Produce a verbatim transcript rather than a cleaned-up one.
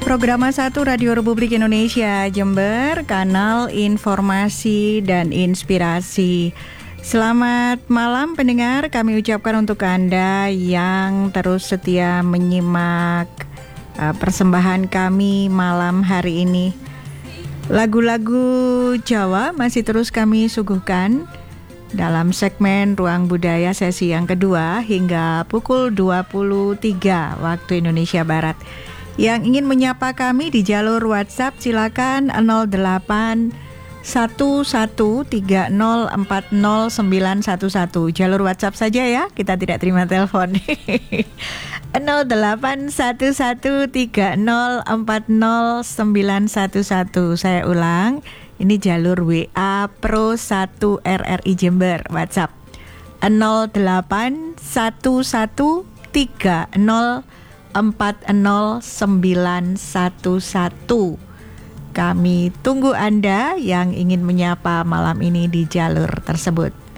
Program satu Radio Republik Indonesia Jember, kanal informasi dan inspirasi. Selamat malam pendengar, kami ucapkan untuk Anda yang terus setia menyimak uh, persembahan kami malam hari ini. Lagu-lagu Jawa masih terus kami suguhkan dalam segmen Ruang Budaya sesi yang kedua hingga pukul dua puluh tiga waktu Indonesia Barat. Yang ingin menyapa kami di jalur WhatsApp silakan nol delapan satu satu tiga nol empat nol sembilan satu satu. Jalur WhatsApp saja ya, kita tidak terima telepon. nol delapan satu satu tiga nol empat nol sembilan satu satu. Saya ulang, ini jalur W A Pro satu R R I Jember WhatsApp nol delapan satu satu tiga nol empat nol sembilan satu satu. Kami tunggu Anda yang ingin menyapa malam ini di jalur tersebut.